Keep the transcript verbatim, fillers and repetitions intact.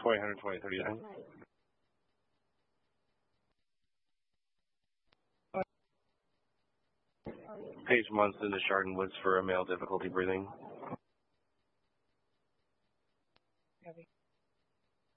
twenty, one twenty, thirty-nine. Page Munson to Chardon Woods for a male difficulty breathing. Heavy.